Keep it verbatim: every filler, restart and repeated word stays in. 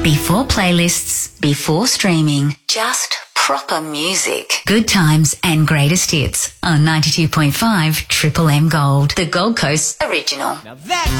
Before playlists, before streaming, just proper music. Good times and greatest hits on ninety-two point five Triple M Gold, the Gold Coast original. Now that's